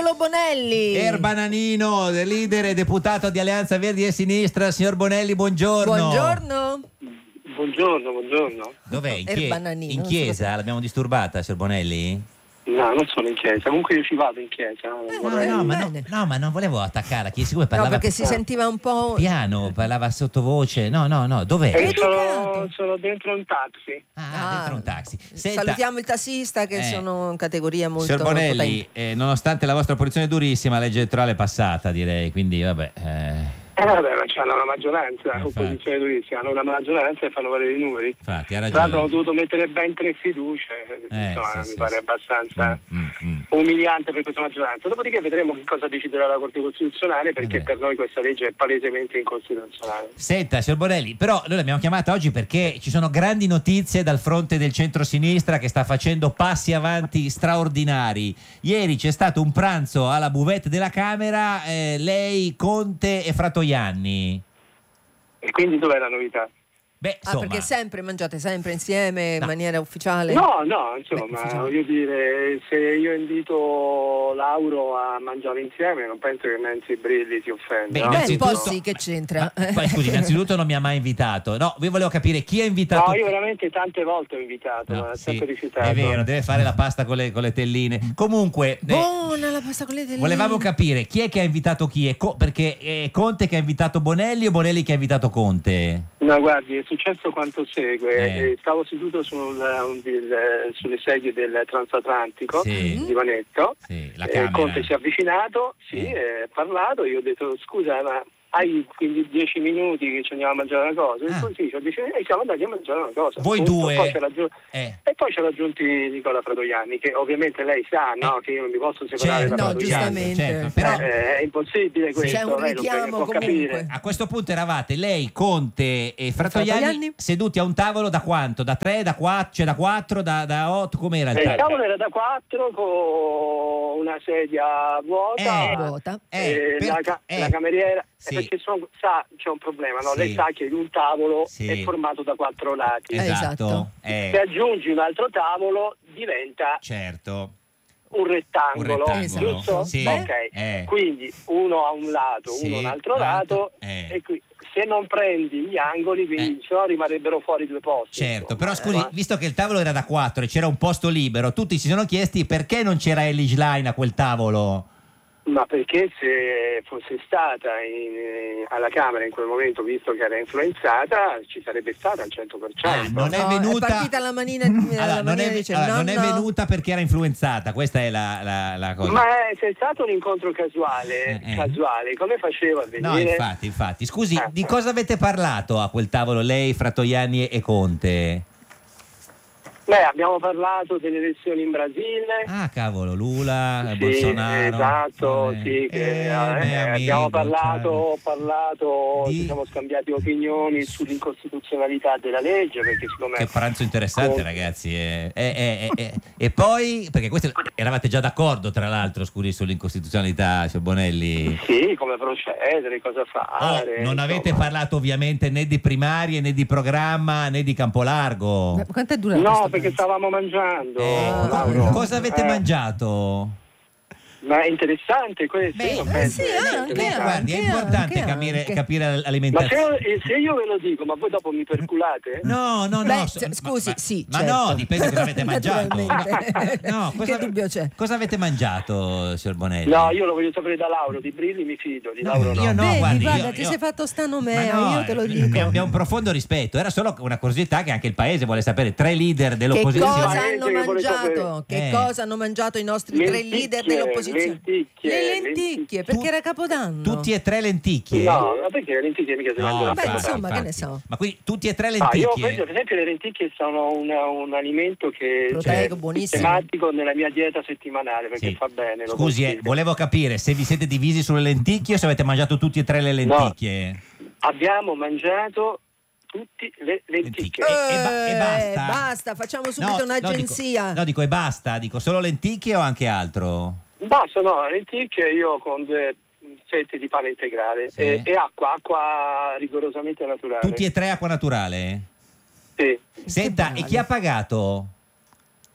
Carlo Bonelli. Erbananino, leader e deputato di Alleanza Verdi e Sinistra. Signor Bonelli, buongiorno. Buongiorno. Buongiorno. Dov'è? Erbananino, In chiesa? L'abbiamo disturbata, signor Bonelli? No, non sono in chiesa, comunque io ci vado in chiesa. No, ma non volevo attaccarla. Siccome No, parlava perché si sentiva un po'... piano, parlava sottovoce. No, dov'è? Sono dentro un taxi. Dentro un taxi. Senta, Salutiamo il tassista che sono in categoria molto signor Bonelli, nonostante la vostra posizione durissima, la legge elettorale è passata, direi, quindi vabbè. Vabbè, ma c'hanno una maggioranza, opposizione durissima, hanno una maggioranza e fanno valere i numeri. Infatti, ha Tra ragione. l'altro ho dovuto mettere ben 3 fiducie, insomma, mi pare abbastanza umiliante per questa maggioranza. Dopodiché vedremo che cosa deciderà la Corte Costituzionale, perché per noi questa legge è palesemente incostituzionale. Senta, signor Bonelli, però noi l'abbiamo chiamata oggi perché ci sono grandi notizie dal fronte del centro-sinistra che sta facendo passi avanti straordinari. Ieri c'è stato un pranzo alla buvette della Camera, lei, Conte e Fratoianni. E quindi dov'è la novità? Beh, insomma... perché mangiate sempre insieme in maniera ufficiale? No, insomma, voglio dire, se io invito Lauro a mangiare insieme, non penso che Nancy Brilli si offenda. Un po' sì, che c'entra. Poi scusi, innanzitutto non mi ha mai invitato. No, io volevo capire chi ha invitato. No, io veramente tante volte ho invitato, ma sempre rifiutato. È vero, deve fare la pasta con le telline. Comunque, buona la pasta con le telline. Volevamo capire chi è che ha invitato chi, perché è Conte che ha invitato Bonelli o Bonelli che ha invitato Conte? No, guardi, è successo quanto segue. Stavo seduto sulle sedie del transatlantico, divanetto. Conte si è avvicinato, ha parlato, io ho detto scusa, ma hai quindi 10 minuti che ci andiamo a mangiare una cosa? Sì, ho 10 minuti e siamo andati a mangiare una cosa. Voi due? E poi c'è raggiunti Nicola Fratoianni, che ovviamente lei sa, no, che io non mi posso separare da Fratoianni. Giustamente. Però è impossibile questo. C'è un richiamo comunque. A questo punto eravate lei, Conte e Fratoianni seduti a un tavolo da quanto? Da 3, da 4, cioè da 4, da 8? Com'era il tavolo? Il tavolo era da 4 con una sedia vuota. La cameriera. Perché c'è un problema, no? Lei sa che un tavolo è formato da 4 lati. Esatto. Se aggiungi un altro tavolo diventa un rettangolo. Giusto? Sì. Ok. Quindi uno a un lato, uno a un altro lato, e qui se non prendi gli angoli, quindi se no rimarrebbero fuori 2 posti. Certo, però scusi, visto che il tavolo era da 4 e c'era un posto libero, tutti si sono chiesti perché non c'era Elly Schlein a quel tavolo. Ma perché se fosse stata alla Camera in quel momento, visto che era influenzata, ci sarebbe stata al 100%. Non è venuta. È partita la manina, non è venuta perché era influenzata, questa è la cosa. Ma se è stato un incontro casuale, come facevo a venire? No, infatti. Scusi, di cosa avete parlato a quel tavolo lei, Fratoianni e Conte? Abbiamo parlato delle elezioni in Brasile. Cavolo, Lula, Bolsonaro. Esatto, abbiamo parlato, ci siamo scambiati opinioni sull'incostituzionalità della legge, perché siccome... Che pranzo interessante, ragazzi. E poi, perché questo eravate già d'accordo, tra l'altro, scusi, sull'incostituzionalità, signor Bonelli? Sì, come procedere, cosa fare. Non avete parlato ovviamente né di primarie, né di programma, né di Campolargo. Quanto è durato? No, perché stavamo mangiando. Cosa avete mangiato? Ma è interessante questo. Guardi, è importante capire l'alimentazione. Ma se io ve lo dico, ma voi dopo mi perculate? No. Scusi, sì. Ma certo. no, dipende cosa avete mangiato. Che dubbio c'è? Cosa avete mangiato, signor Bonelli? No, io lo voglio sapere da Lauro, di Brilli mi fido, di Lauro no. Io no, guarda, ti sei fatto sta nomea, io te lo dico. Abbiamo un profondo rispetto, era solo una curiosità che anche il paese vuole sapere. 3 leader dell'opposizione. Che cosa hanno mangiato? Che cosa hanno mangiato i nostri 3 leader dell'opposizione? Le lenticchie, perché era Capodanno. Tutti e 3 lenticchie? No, ma perché le lenticchie mica si mangiano? Vabbè, insomma, che ne so. Ma quindi tutti e 3 lenticchie? Io penso, per esempio, le lenticchie sono un alimento che proteico, buonissimo, tematico nella mia dieta settimanale, perché fa bene. Scusi, volevo capire se vi siete divisi sulle lenticchie o se avete mangiato tutti e 3 le lenticchie. No, abbiamo mangiato tutti le lenticchie. E basta? Basta, facciamo subito un'agenzia. Dico e basta, solo lenticchie o anche altro? Basta, lenticchie io con 2 fetti di pane integrale e acqua rigorosamente naturale. Tutti e 3 acqua naturale? Sì. Senta, e chi ha pagato?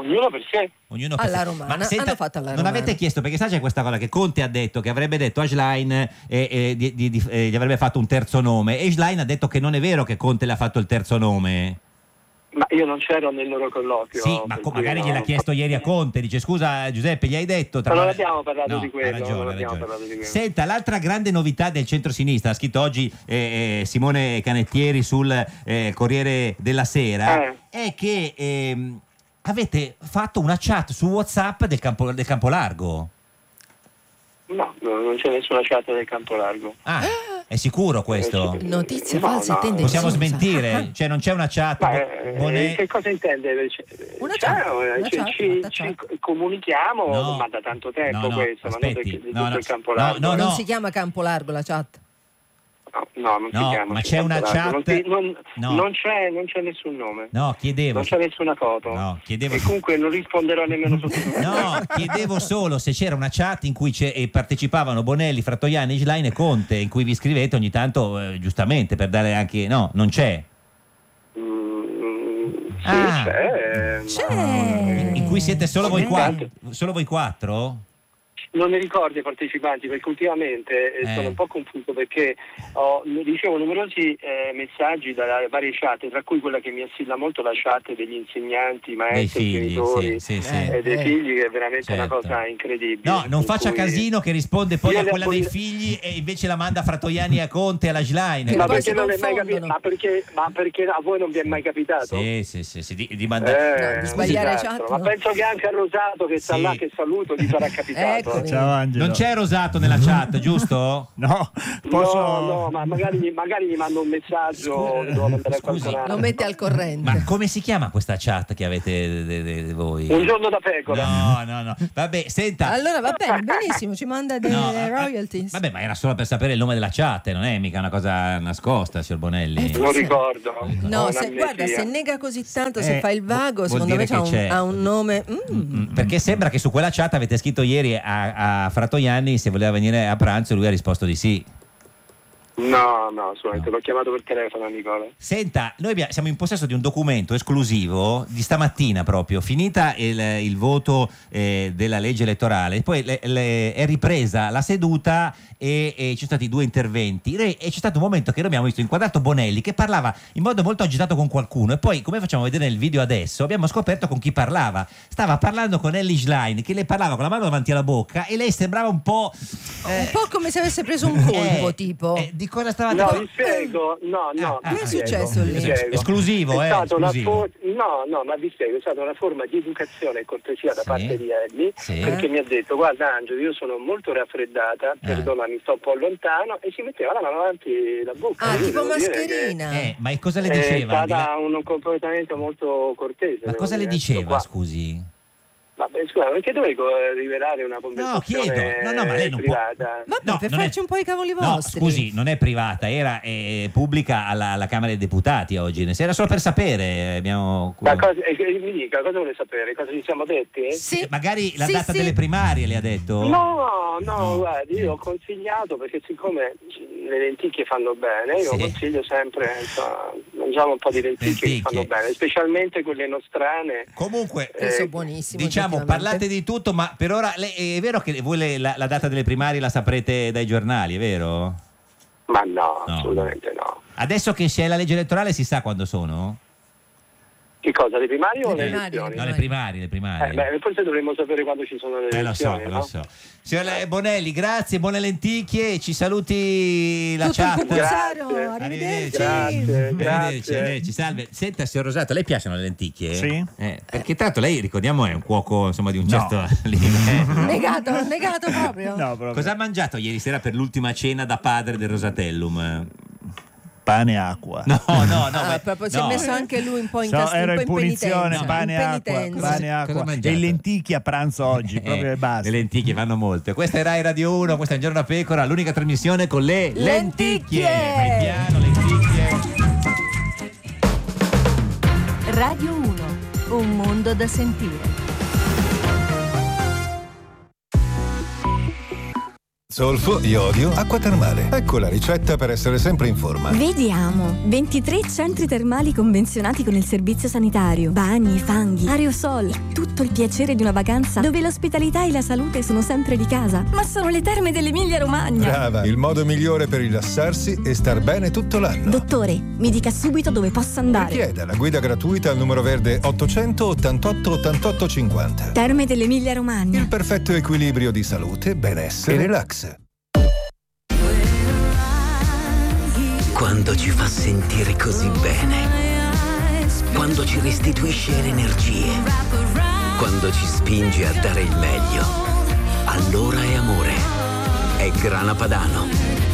Ognuno per sé. Ognuno per alla romana. Ma senta, hanno fatto alla non romana. Avete chiesto, perché sai c'è questa cosa che Conte ha detto che avrebbe detto a Schlein gli avrebbe fatto un terzo nome, e Schlein ha detto che non è vero che Conte le ha fatto il terzo nome. Ma io non c'ero nel loro colloquio. Sì, ma magari gliel'ha chiesto ieri a Conte. Dice: scusa Giuseppe, gli hai detto. Ma non abbiamo parlato di quello. Ha ragione. Senta, l'altra grande novità del centro-sinistra, ha scritto oggi Simone Canettieri sul Corriere della Sera, è che avete fatto una chat su WhatsApp del Campo Largo. No, non c'è nessuna chat del Campo Largo. È sicuro questo? Notizie false tendenziose. Possiamo smentire? Cioè non c'è una chat? Che cosa intende? Una chat. Ci comunichiamo, ma da tanto tempo questo, aspetti, ma non del Campo Largo. Non si chiama Campo Largo la chat. No, non si chiama. Ma c'è una chat. Non c'è nessun nome. No, chiedevo. Non c'è nessuna foto. No, chiedevo. E comunque non risponderò nemmeno su questo. No, chiedevo solo se c'era una chat in cui partecipavano Bonelli, Frattoiani, Schlein e Conte, in cui vi scrivete ogni tanto, giustamente, per dare anche. No, non c'è. C'è. In cui siete solo voi quattro? Solo voi quattro? Non ne ricordo i partecipanti, perché ultimamente sono un po' confuso, perché ricevo numerosi messaggi da varie chat, tra cui quella che mi assilla molto, la chat degli insegnanti, maestri, genitori e dei figli, che è veramente una cosa incredibile. No, non faccia casino che risponde poi a quella dei figli e invece la manda a Frattoiani, a Conte e alla Schlein. Ma perché non è mai capito? Ma perché a voi non vi è mai capitato? Sì, di mandare di sbagliare chat. Ma penso che anche a Rosato, che sta là, che saluto, gli sarà capitato. Ciao Angelo. Non c'è Rosato nella chat, giusto? No, no, ma magari gli mando un messaggio, devo mandare a qualcun altro. Lo mette al corrente. Ma come si chiama questa chat che avete voi? Un giorno da pecora. No. Vabbè, senta. Allora va bene, benissimo, ci manda delle royalties. Vabbè, ma era solo per sapere il nome della chat, non è mica una cosa nascosta, signor Bonelli. Non ricordo. No, guarda, se nega così tanto, se fa il vago, secondo me ha un nome. Perché sembra che su quella chat avete scritto ieri a Frattoiani se voleva venire a pranzo e lui ha risposto di sì. No, assolutamente, l'ho chiamato per telefono, Nicola. Senta, noi siamo in possesso di un documento esclusivo di stamattina proprio, finita il voto della legge elettorale, poi è ripresa la seduta e ci sono stati 2 interventi e c'è stato un momento che noi abbiamo visto inquadrato Bonelli che parlava in modo molto agitato con qualcuno, e poi, come facciamo vedere nel video adesso, abbiamo scoperto con chi parlava. Stava parlando con Elly Schlein, che le parlava con la mano davanti alla bocca e lei sembrava un po' come se avesse preso un colpo, tipo. Di cosa stava No, vi spiego. Che è successo lì? Esclusivo, è stato esclusivo. ma vi spiego, è stata una forma di educazione e cortesia da parte di Elly, perché mi ha detto: guarda Angelo, io sono molto raffreddata, perdonami, sto un po' lontano, e si metteva la mano davanti la bocca. Tipo mascherina. Ma cosa le diceva? È stata un comportamento molto cortese. Ma cosa le diceva, scusi? Vabbè, scusa, perché dovevi rivelare una conversazione ma lei non privata? Vabbè, per farci un po' i cavoli vostri. No, scusi, non è privata, era pubblica alla Camera dei Deputati oggi. Era solo per sapere. Mi dica, cosa vuole sapere? Cosa ci siamo detti? Sì. Magari la data delle primarie le ha detto? No, guardi, io ho consigliato, perché siccome le lenticchie fanno bene, io consiglio sempre, mangiamo un po' di lenticchie che fanno bene, specialmente quelle nostrane. Comunque, sono buonissime. Diciamo, parlate di tutto, ma per ora è vero che voi la data delle primarie la saprete dai giornali, è vero? Ma no, assolutamente no. Adesso che c'è la legge elettorale si sa quando sono? Che cosa, le primarie o le elezioni? No, le primarie. Forse dovremmo sapere quando ci sono le elezioni. Lo so. Signor Bonelli, grazie, buone lenticchie, ci saluti la chat. Grazie. Arrivederci. Salve. Senta, signor Rosato, a lei piacciono le lenticchie? Sì. Perché tanto lei, ricordiamo, è un cuoco, insomma, di un certo livello. Negato proprio. No, proprio. Cosa ha mangiato ieri sera per l'ultima cena da padre del Rosatellum? Pane e acqua. No, proprio si è messo anche lui un po' in ero in punizione, pane e acqua e lenticchie a pranzo oggi, proprio e basta. Le lenticchie vanno molto. Questa è Rai Radio 1, questa è Un Giorno da Pecora, l'unica trasmissione con le lenticchie. Vai piano, lenticchie. Radio 1, un mondo da sentire. Zolfo, iodio, acqua termale. Ecco la ricetta per essere sempre in forma. Vediamo. 23 centri termali convenzionati con il servizio sanitario. Bagni, fanghi, aerosol. Tutto il piacere di una vacanza dove l'ospitalità e la salute sono sempre di casa. Ma sono le terme dell'Emilia Romagna. Brava, il modo migliore per rilassarsi e star bene tutto l'anno. Dottore, mi dica subito dove posso andare. Richieda la guida gratuita al numero verde 888 88 50. Terme dell'Emilia Romagna. Il perfetto equilibrio di salute, benessere e relax. Quando ci fa sentire così bene, quando ci restituisce le energie, quando ci spinge a dare il meglio, allora è amore. È Grana Padano.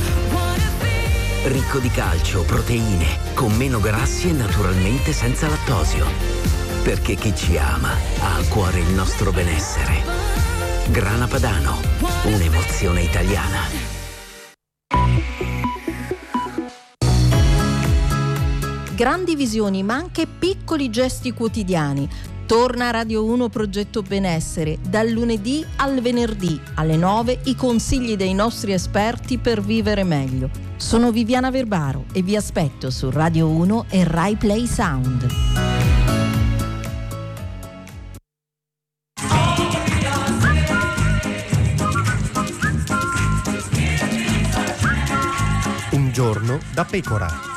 Ricco di calcio, proteine, con meno grassi e naturalmente senza lattosio. Perché chi ci ama ha a cuore il nostro benessere. Grana Padano, un'emozione italiana. Grandi visioni, ma anche piccoli gesti quotidiani. Torna a Radio 1 Progetto Benessere, dal lunedì al venerdì alle 9, i consigli dei nostri esperti per vivere meglio. Sono Viviana Verbaro e vi aspetto su Radio 1 e Rai Play Sound. Un giorno da pecora.